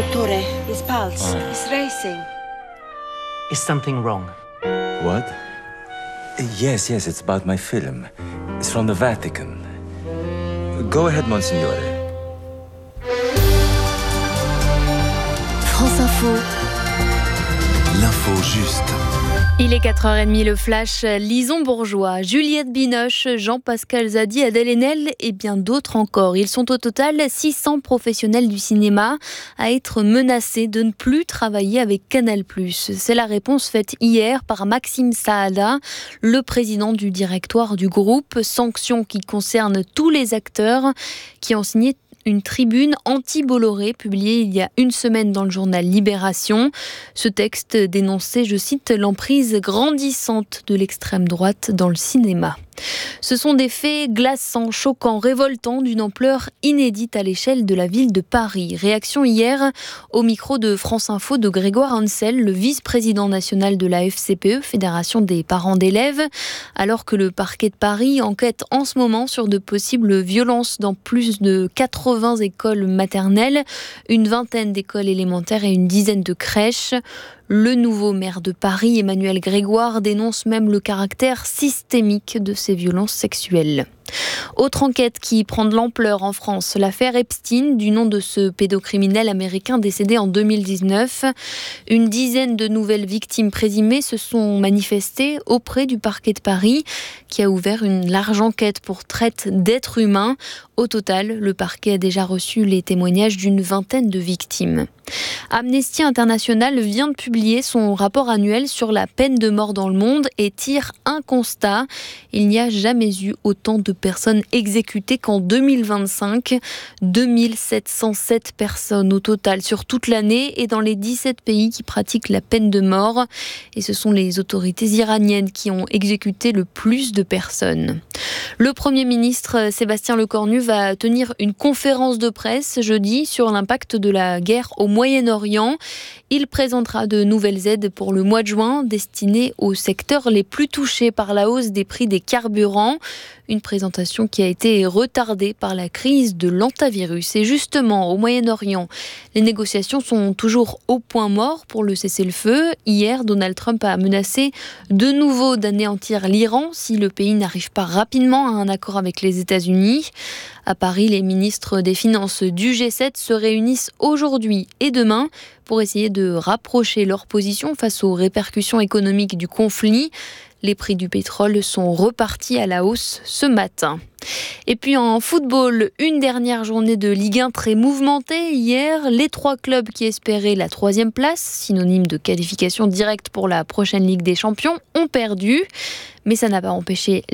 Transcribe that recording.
Dottore, his pulse is racing. Is something wrong? What? Yes, it's about my film. It's from the Vatican. Go ahead, Monsignore. France Info. L'info juste. Il est 4h30, le flash. Lison Bourgeois, Juliette Binoche, Jean-Pascal Zadi, Adèle Haenel et bien d'autres encore. Ils sont au total 600 professionnels du cinéma à être menacés de ne plus travailler avec Canal+. C'est la réponse faite hier par Maxime Saada, le président du directoire du groupe. Sanction qui concerne tous les acteurs qui ont signé une tribune anti-Bolloré publiée il y a une semaine dans le journal Libération. Ce texte dénonçait, je cite, l'emprise grandissante de l'extrême droite dans le cinéma. Ce sont des faits glaçants, choquants, révoltants, d'une ampleur inédite à l'échelle de la ville de Paris. Réaction hier au micro de France Info de Grégoire Ansel, le vice-président national de la FCPE, Fédération des parents d'élèves, alors que le parquet de Paris enquête en ce moment sur de possibles violences dans plus de 80 écoles maternelles, une vingtaine d'écoles élémentaires et une dizaine de crèches. Le nouveau maire de Paris, Emmanuel Grégoire, dénonce même le caractère systémique de ces violences sexuelles. Autre enquête qui prend de l'ampleur en France, l'affaire Epstein, du nom de ce pédocriminel américain décédé en 2019. Une dizaine de nouvelles victimes présumées se sont manifestées auprès du parquet de Paris, qui a ouvert une large enquête pour traite d'êtres humains. Au total, le parquet a déjà reçu les témoignages d'une vingtaine de victimes. Amnesty International vient de publier son rapport annuel sur la peine de mort dans le monde et tire un constat. Il n'y a jamais eu autant de personnes exécutées qu'en 2025. 2707 personnes au total sur toute l'année et dans les 17 pays qui pratiquent la peine de mort. Et ce sont les autorités iraniennes qui ont exécuté le plus de personnes. Le Premier ministre Sébastien Lecornu va tenir une conférence de presse jeudi sur l'impact de la guerre au Moyen-Orient. Il présentera de nouvelles aides pour le mois de juin destinées aux secteurs les plus touchés par la hausse des prix des carburants. Une présentation qui a été retardée par la crise de l'hantavirus. Et justement, au Moyen-Orient, les négociations sont toujours au point mort pour le cessez-le-feu. Hier, Donald Trump a menacé de nouveau d'anéantir l'Iran si le pays n'arrive pas rapidement à un accord avec les États-Unis. À Paris, les ministres des Finances du G7 se réunissent aujourd'hui et demain pour essayer de rapprocher leur position face aux répercussions économiques du conflit. Les prix du pétrole sont repartis à la hausse ce matin. Et puis en football, une dernière journée de Ligue 1 très mouvementée. Hier, les 3 clubs qui espéraient la 3e place, synonyme de qualification directe pour la prochaine Ligue des Champions, ont perdu. Mais ça n'a pas empêché